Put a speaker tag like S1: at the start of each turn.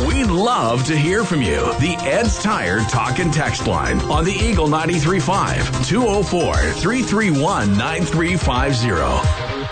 S1: We'd love to hear from you. The Ed's Tire Talk and Text line on the Eagle 93.5, 204-331-9350.